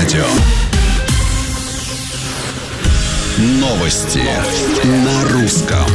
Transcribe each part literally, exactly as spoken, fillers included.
радио. Новости на русском.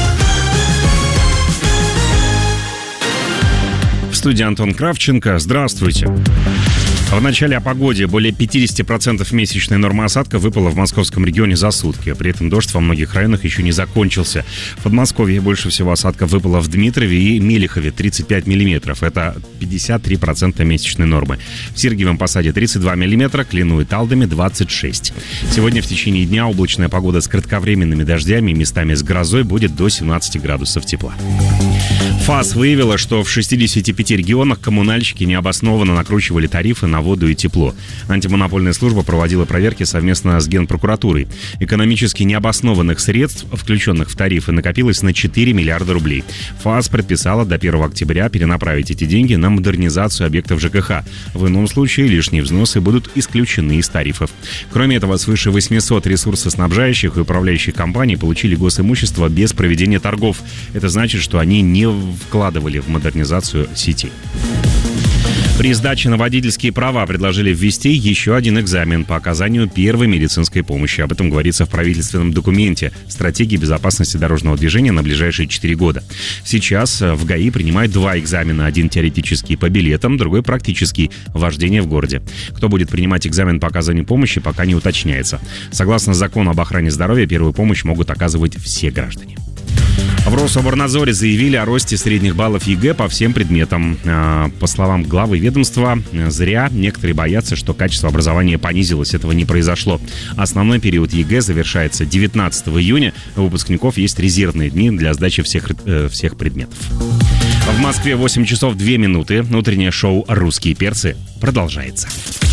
В студии Антон Кравченко. Здравствуйте. В начале о погоде. Более пятьдесят процентов месячной нормы осадка выпало в московском регионе за сутки. При этом дождь во многих районах еще не закончился. В Подмосковье больше всего осадка выпало в Дмитрове и Мелехове тридцать пять миллиметров. Это пятьдесят три процента месячной нормы. В Сергиевом Посаде тридцать два миллиметра, Клину и Талдоме двадцать шесть. Сегодня в течение дня облачная погода с кратковременными дождями и местами с грозой будет до семнадцати градусов тепла. ФАС выявила, что в шестидесяти пяти регионах коммунальщики необоснованно накручивали тарифы на воду и тепло. Антимонопольная служба проводила проверки совместно с Генпрокуратурой. Экономически необоснованных средств, включенных в тарифы, накопилось на четыре миллиарда рублей. ФАС предписала до первого октября перенаправить эти деньги на модернизацию объектов ЖКХ. В ином случае лишние взносы будут исключены из тарифов. Кроме этого, свыше восемьсот ресурсоснабжающих и управляющих компаний получили госимущество без проведения торгов. Это значит, что они не вкладывали в модернизацию сети. При сдаче на водительские права предложили ввести еще один экзамен по оказанию первой медицинской помощи. Об этом говорится в правительственном документе «Стратегии безопасности дорожного движения на ближайшие четыре года». Сейчас в ГАИ принимают два экзамена. Один теоретический по билетам, другой практический – вождение в городе. Кто будет принимать экзамен по оказанию помощи, пока не уточняется. Согласно закону об охране здоровья, первую помощь могут оказывать все граждане. В Рособорнадзоре заявили о росте средних баллов ЕГЭ по всем предметам. По словам главы ведомства, зря некоторые боятся, что качество образования понизилось. Этого не произошло. Основной период ЕГЭ завершается девятнадцатого июня. У выпускников есть резервные дни для сдачи всех, всех предметов. В Москве восемь часов две минуты. Утреннее шоу «Русские перцы» продолжается.